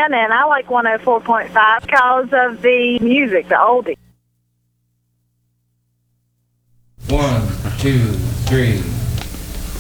fan, and I like 104.5 because of the music, the oldie. 1, 2, 3.